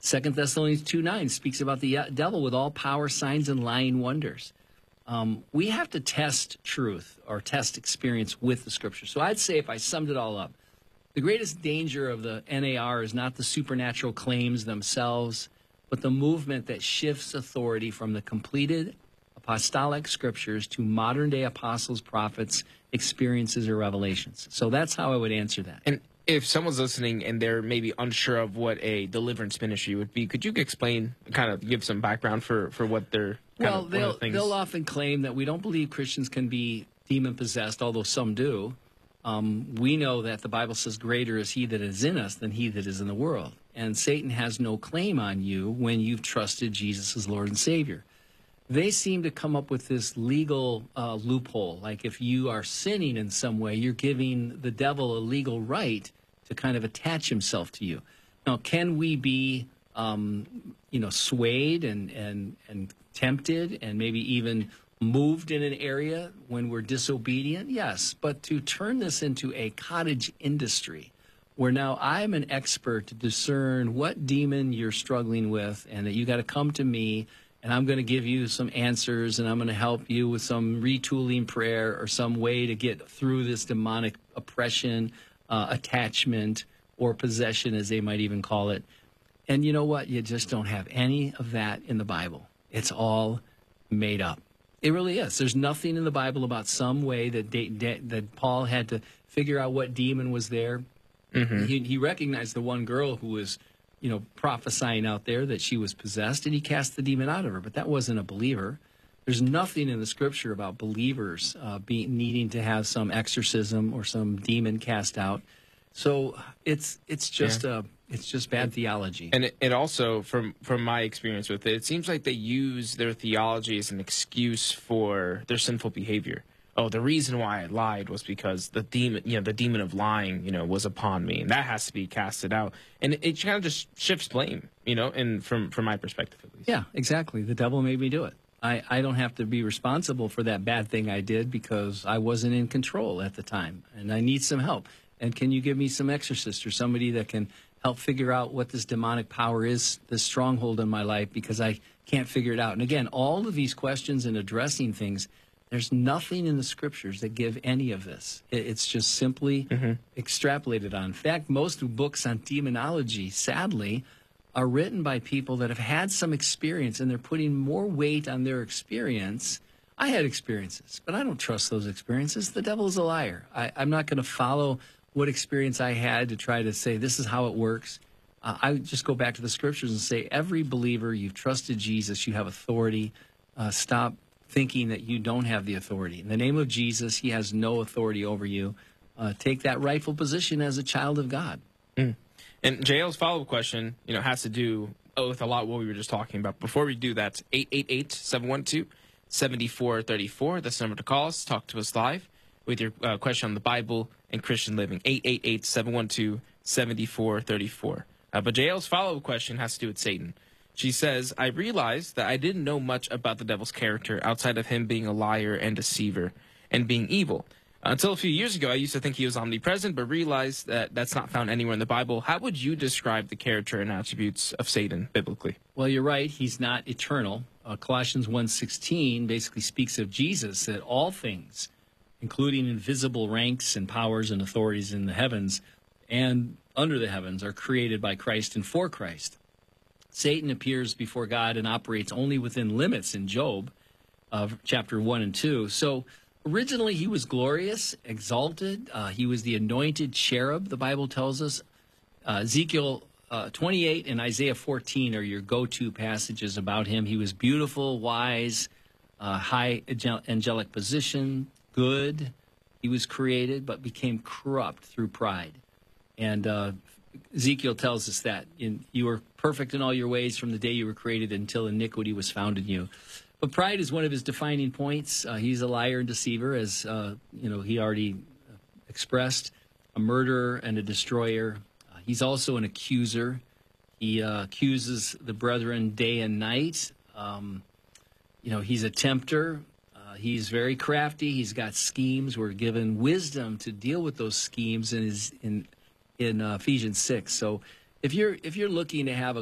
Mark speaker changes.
Speaker 1: Second Thessalonians 2:9 speaks about the devil with all power, signs, and lying wonders. We have to test truth or test experience with the Scripture. So I'd say if I summed it all up, the greatest danger of the NAR is not the supernatural claims themselves, but the movement that shifts authority from the completed apostolic scriptures to modern-day apostles, prophets, experiences, or revelations. So that's how I would answer that.
Speaker 2: And if someone's listening and they're maybe unsure of what a deliverance ministry would be, could you explain, kind of give some background for what they're
Speaker 1: Well, they'll often claim that we don't believe Christians can be demon-possessed, although some do. We know that the Bible says greater is he that is in us than he that is in the world. And Satan has no claim on you when you've trusted Jesus as Lord and Savior. They seem to come up with this legal loophole, like if you are sinning in some way, you're giving the devil a legal right to kind of attach himself to you. Now, can we be, swayed and tempted and maybe even moved in an area when we're disobedient? Yes, but to turn this into a cottage industry where now I'm an expert to discern what demon you're struggling with and that you got to come to me and I'm going to give you some answers and I'm going to help you with some retooling prayer or some way to get through this demonic oppression, attachment, or possession, as they might even call it. And you know what? You just don't have any of that in the Bible. It's all made up. It really is. There's nothing in the Bible about some way that Paul had to figure out what demon was there. Mm-hmm. He recognized the one girl who was, prophesying out there that she was possessed, and he cast the demon out of her. But that wasn't a believer. There's nothing in the Scripture about believers needing to have some exorcism or some demon cast out. So it's just bad theology.
Speaker 2: And it also, from my experience with it, it seems like they use their theology as an excuse for their sinful behavior. Oh, the reason why I lied was because the demon of lying, was upon me, and that has to be casted out. And it kind of just shifts blame, and from my perspective at least.
Speaker 1: Yeah, exactly. The devil made me do it. I don't have to be responsible for that bad thing I did because I wasn't in control at the time, and I need some help. And can you give me some exorcist or somebody that can help figure out what this demonic power is, this stronghold in my life, because I can't figure it out. And again, all of these questions and addressing things, there's nothing in the Scriptures that give any of this. It's just simply extrapolated on. In fact, most books on demonology, sadly, are written by people that have had some experience, and they're putting more weight on their experience. I had experiences, but I don't trust those experiences. The devil is a liar. I'm not going to follow what experience I had to try to say this is how it works. I just go back to the Scriptures and say, every believer, you've trusted Jesus, you have authority. Stop thinking that you don't have the authority. In the name of Jesus, he has no authority over you. Take that rightful position as a child of God.
Speaker 2: Mm. And JL's follow-up question, has to do with a lot of what we were just talking about. Before we do that, 888-712-7434. That's the number to call us. Talk to us live with your question on the Bible and Christian living. 888-712-7434. But JL's follow-up question has to do with Satan. She says, I realized that I didn't know much about the devil's character outside of him being a liar and deceiver and being evil. Until a few years ago, I used to think he was omnipresent, but realized that that's not found anywhere in the Bible. How would you describe the character and attributes of Satan biblically?
Speaker 1: Well, you're right. He's not eternal. Colossians 1:16 basically speaks of Jesus, that all things, including invisible ranks and powers and authorities in the heavens and under the heavens, are created by Christ and for Christ. Satan appears before God and operates only within limits in Job, chapter 1 and 2. So originally he was glorious, exalted. He was the anointed cherub, the Bible tells us. Ezekiel 28 and Isaiah 14 are your go-to passages about him. He was beautiful, wise, high angelic position, good. He was created but became corrupt through pride. And Ezekiel tells us that you were perfect in all your ways from the day you were created until iniquity was found in you. But pride is one of his defining points. He's a liar and deceiver, as he already expressed, a murderer and a destroyer. He's also an accuser. He accuses the brethren day and night. He's a tempter. He's very crafty. He's got schemes. We're given wisdom to deal with those schemes in Ephesians 6. So if you're looking to have a